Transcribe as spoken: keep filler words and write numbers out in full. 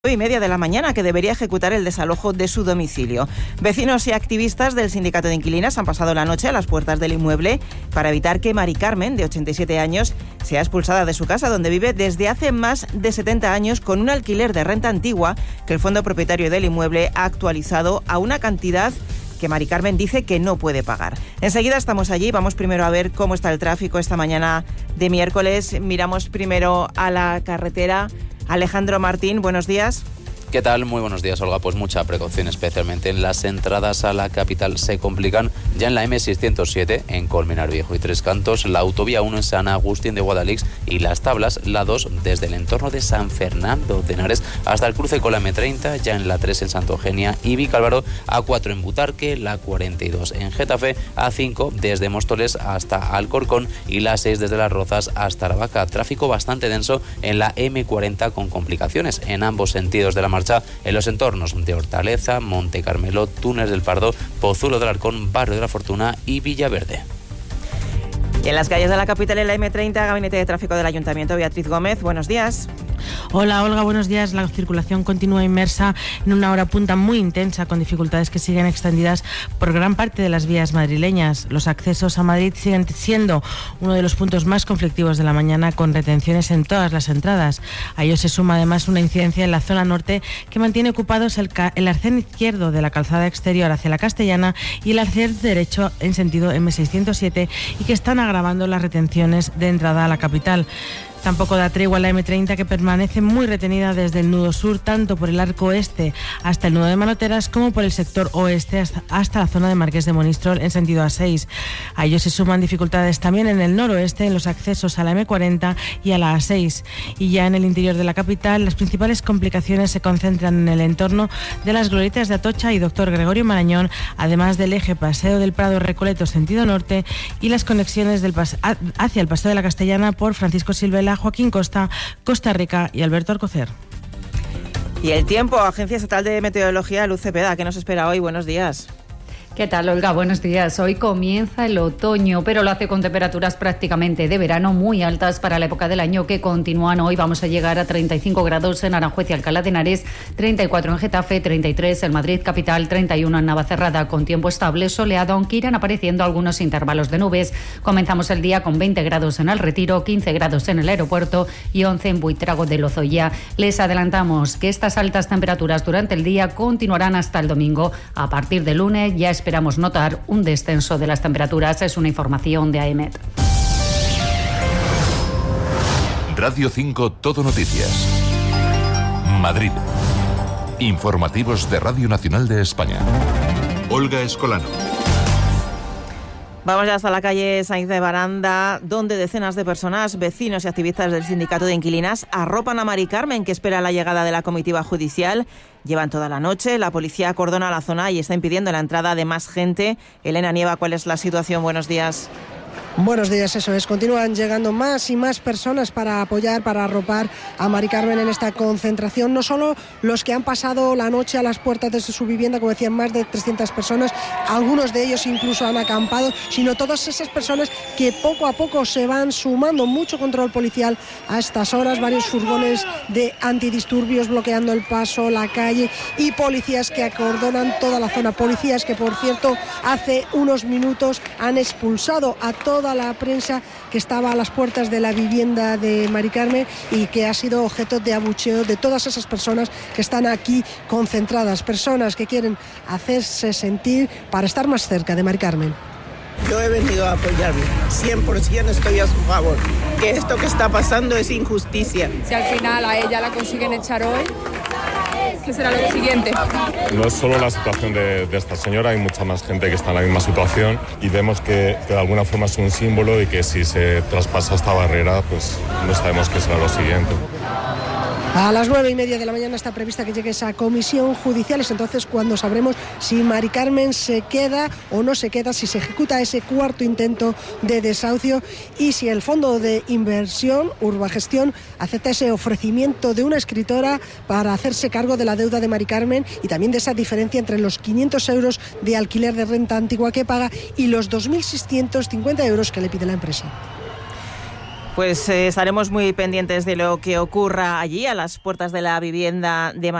y media de la mañana, que debería ejecutar el desalojo de su domicilio. Vecinos y activistas del sindicato de inquilinas han pasado la noche a las puertas del inmueble para evitar que Mari Carmen, de ochenta y siete años, sea expulsada de su casa, donde vive desde hace más de setenta años con un alquiler de renta antigua que el fondo propietario del inmueble ha actualizado a una cantidad que Mari Carmen dice que no puede pagar. Enseguida estamos allí. Vamos primero a ver cómo está el tráfico esta mañana de miércoles. Miramos primero a la carretera. Alejandro Martín, buenos días. ¿Qué tal? Muy buenos días, Olga. Pues mucha precaución, especialmente en las entradas a la capital. Se complican ya en la eme seiscientos siete, en Colmenar Viejo y Tres Cantos, la autovía uno en San Agustín de Guadalix y las tablas, la dos, desde el entorno de San Fernando de Henares hasta el cruce con la eme treinta, ya en la tres en Santa Eugenia y Vicálvaro, a cuatro en Butarque, la cuarenta y dos en Getafe, a cinco desde Móstoles hasta Alcorcón y la seis desde Las Rozas hasta Aravaca. Tráfico bastante denso en la eme cuarenta con complicaciones en ambos sentidos de la marcha en los entornos de Hortaleza, Monte Carmelo, Túnez del Pardo, Pozuelo del Arcón, Barrio de la Fortuna y Villaverde. Y en las calles de la capital, en la eme treinta, Gabinete de Tráfico del Ayuntamiento, Beatriz Gómez, buenos días. Hola Olga, buenos días. La circulación continúa inmersa en una hora punta muy intensa, con dificultades que siguen extendidas por gran parte de las vías madrileñas. Los accesos a Madrid siguen siendo uno de los puntos más conflictivos de la mañana, con retenciones en todas las entradas. A ello se suma además una incidencia en la zona norte que mantiene ocupados el, el arcén izquierdo de la calzada exterior hacia la Castellana y el arcén derecho en sentido eme seiscientos siete, y que están agravando las retenciones de entrada a la capital. Tampoco da tregua la eme treinta, que permanece muy retenida desde el nudo sur, tanto por el arco oeste hasta el nudo de Manoteras, como por el sector oeste hasta, hasta la zona de Marqués de Monistrol en sentido a seis. A ello se suman dificultades también en el noroeste, en los accesos a la eme cuarenta y a la a seis. Y ya en el interior de la capital, las principales complicaciones se concentran en el entorno de las glorietas de Atocha y Doctor Gregorio Marañón, además del eje Paseo del Prado Recoleto sentido norte y las conexiones del pas- hacia el Paseo de la Castellana por Francisco Silvela, Joaquín Costa, Costa Rica y Alberto Alcocer. Y el tiempo, Agencia Estatal de Meteorología, Luz Cepeda, ¿qué nos espera hoy? Buenos días. ¿Qué tal, Olga? Buenos días. Hoy comienza el otoño, pero lo hace con temperaturas prácticamente de verano, muy altas para la época del año, que continúan hoy. Vamos a llegar a treinta y cinco grados en Aranjuez y Alcalá de Henares, treinta y cuatro en Getafe, treinta y tres en Madrid capital, treinta y uno en Navacerrada, con tiempo estable, soleado, aunque irán apareciendo algunos intervalos de nubes. Comenzamos el día con veinte grados en El Retiro, quince grados en el aeropuerto y once en Buitrago de Lozoya. Les adelantamos que estas altas temperaturas durante el día continuarán hasta el domingo. A partir del lunes ya esperamos notar un descenso de las temperaturas. Es una información de AEMET. Radio cinco Todo Noticias. Madrid. Informativos de Radio Nacional de España. Olga Escolano. Vamos ya hasta la calle Sainz de Baranda, donde decenas de personas, vecinos y activistas del sindicato de inquilinas, arropan a Mari Carmen, que espera la llegada de la comitiva judicial. Llevan toda la noche, la policía acordona la zona y está impidiendo la entrada de más gente. Elena Nieva, ¿cuál es la situación? Buenos días. Buenos días, eso es. Continúan llegando más y más personas para apoyar, para arropar a Mari Carmen en esta concentración. No solo los que han pasado la noche a las puertas de su vivienda, como decían, más de trescientas personas, algunos de ellos incluso han acampado, sino todas esas personas que poco a poco se van sumando. Mucho control policial a estas horas, varios furgones de antidisturbios bloqueando el paso, la calle, y policías que acordonan toda la zona. Policías que, por cierto, hace unos minutos han expulsado a toda la prensa que estaba a las puertas de la vivienda de Mari Carmen y que ha sido objeto de abucheo de todas esas personas que están aquí concentradas, personas que quieren hacerse sentir para estar más cerca de Mari Carmen. Yo he venido a apoyarme, cien por ciento estoy a su favor, que esto que está pasando es injusticia. Si al final a ella la consiguen echar hoy, ¿qué será lo siguiente? No es solo la situación de, de esta señora, hay mucha más gente que está en la misma situación y vemos que, que de alguna forma es un símbolo y que si se traspasa esta barrera, pues no sabemos qué será lo siguiente. A las nueve y media de la mañana está prevista que llegue esa comisión judicial. Es entonces cuando sabremos si Mari Carmen se queda o no se queda, si se ejecuta ese cuarto intento de desahucio y si el fondo de inversión Urbagestión acepta ese ofrecimiento de una escritora para hacerse cargo de la deuda de Mari Carmen y también de esa diferencia entre los quinientos euros de alquiler de renta antigua que paga y los dos mil seiscientos cincuenta euros que le pide la empresa. Pues eh, estaremos muy pendientes de lo que ocurra allí, a las puertas de la vivienda de